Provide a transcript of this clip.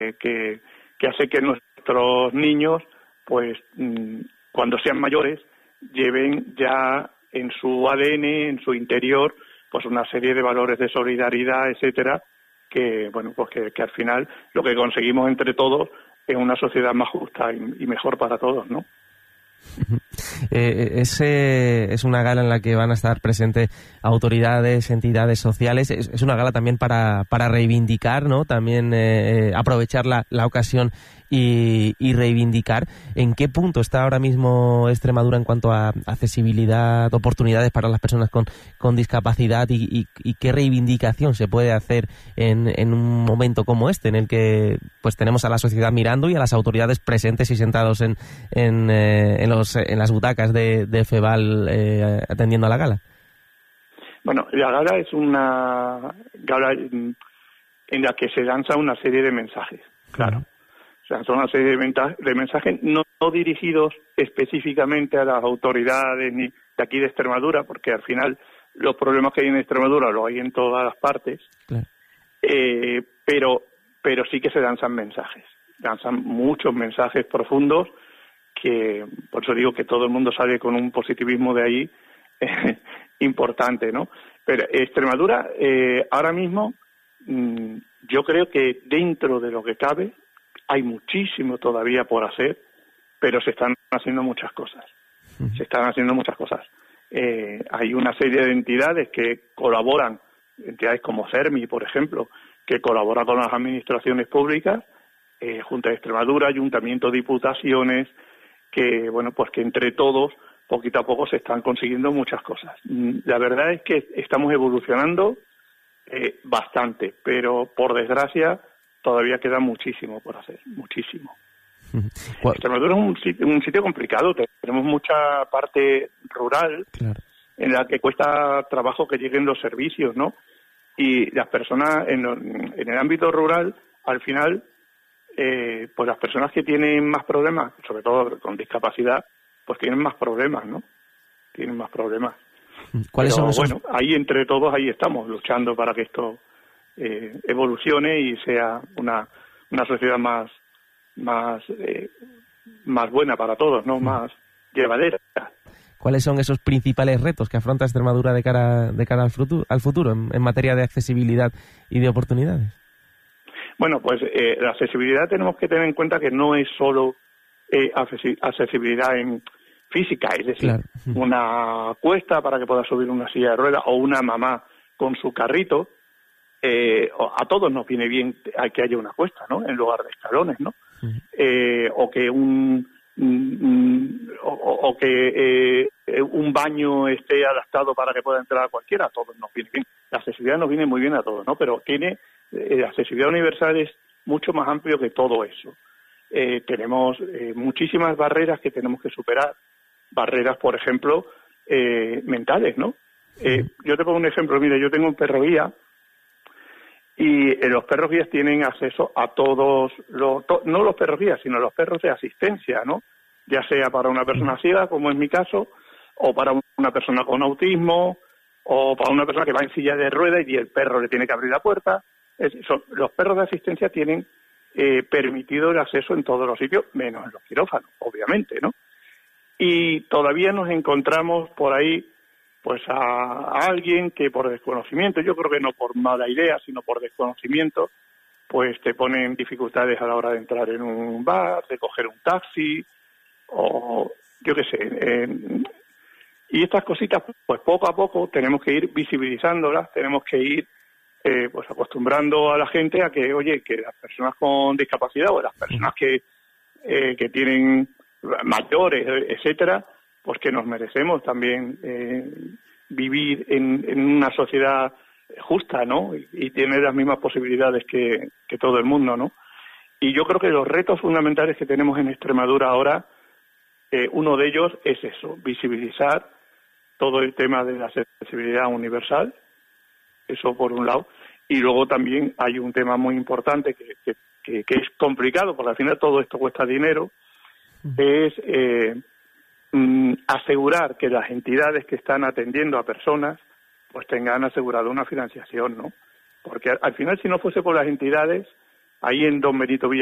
que hace que nuestros niños, pues cuando sean mayores, lleven ya en su ADN, en su interior, pues una serie de valores de solidaridad, etcétera, que bueno, pues que al final lo que conseguimos entre todos es una sociedad más justa y mejor para todos, ¿no? Es una gala en la que van a estar presentes autoridades, entidades sociales. Es una gala también para reivindicar, ¿no? También aprovechar la ocasión y reivindicar. ¿En qué punto está ahora mismo Extremadura en cuanto a accesibilidad, oportunidades para las personas con discapacidad y qué reivindicación se puede hacer en un momento como este, en el que pues tenemos a la sociedad mirando y a las autoridades presentes y sentados en las butacas de FEVAL atendiendo a la gala? Bueno, la gala es una gala en la que se lanza una serie de mensajes, claro. O sea, son una serie de mensajes no dirigidos específicamente a las autoridades ni de aquí de Extremadura, porque al final los problemas que hay en Extremadura los hay en todas las partes, claro. Pero sí que se lanzan mensajes, lanzan muchos mensajes profundos que, por eso digo que todo el mundo sale con un positivismo de ahí importante, ¿no? Pero Extremadura, ahora mismo, yo creo que dentro de lo que cabe, hay muchísimo todavía por hacer, pero se están haciendo muchas cosas. Se están haciendo muchas cosas. Hay una serie de entidades que colaboran, entidades como CERMI, por ejemplo, que colabora con las administraciones públicas, Junta de Extremadura, Ayuntamiento, Diputaciones, que bueno, pues que entre todos, poquito a poco se están consiguiendo muchas cosas. La verdad es que estamos evolucionando bastante, pero por desgracia todavía queda muchísimo por hacer, muchísimo. Extremadura es un sitio complicado, tenemos mucha parte rural, claro, en la que cuesta trabajo que lleguen los servicios, ¿no? Y las personas en el ámbito rural, al final, pues las personas que tienen más problemas, sobre todo con discapacidad, pues tienen más problemas, ¿no? Tienen más problemas. ¿Cuáles son esos? Bueno, ahí entre todos, ahí estamos, luchando para que esto evolucione y sea una sociedad más buena para todos, ¿no? Más llevadera. ¿Cuáles son esos principales retos que afronta Extremadura de cara al futuro en materia de accesibilidad y de oportunidades? Bueno, pues la accesibilidad tenemos que tener en cuenta que no es solo accesibilidad en física, es decir, claro, una cuesta para que pueda subir una silla de ruedas o una mamá con su carrito. A todos nos viene bien que haya una cuesta, ¿no? En lugar de escalones, ¿no? O que un baño esté adaptado para que pueda entrar a cualquiera. A todos nos viene bien. La accesibilidad nos viene muy bien a todos, ¿no? Pero la accesibilidad universal es mucho más amplio que todo eso. Tenemos muchísimas barreras que tenemos que superar. Barreras, por ejemplo, mentales, ¿no? Yo te pongo un ejemplo. Mira, yo tengo un perro guía y los perros guías tienen acceso a todos no los perros guías, sino los perros de asistencia, ¿no? Ya sea para una persona ciega, como es mi caso, o para una persona con autismo, o para una persona que va en silla de ruedas y el perro le tiene que abrir la puerta. Los perros de asistencia tienen permitido el acceso en todos los sitios, menos en los quirófanos, obviamente, ¿no? Y todavía nos encontramos por ahí pues a alguien que por desconocimiento, yo creo que no por mala idea, sino por desconocimiento, pues te ponen dificultades a la hora de entrar en un bar, de coger un taxi, o yo qué sé. Y estas cositas, pues poco a poco tenemos que ir visibilizándolas, tenemos que ir pues acostumbrando a la gente a que, oye, que las personas con discapacidad o las personas que tienen mayores, etcétera, pues que nos merecemos también vivir en una sociedad justa, ¿no? Y tener las mismas posibilidades que todo el mundo, ¿no? Y yo creo que los retos fundamentales que tenemos en Extremadura ahora, uno de ellos es eso, visibilizar todo el tema de la accesibilidad universal, eso por un lado, y luego también hay un tema muy importante que es complicado, porque al final todo esto cuesta dinero, es asegurar que las entidades que están atendiendo a personas pues tengan asegurado una financiación, ¿no? Porque al final, si no fuese por las entidades, ahí en Don Benito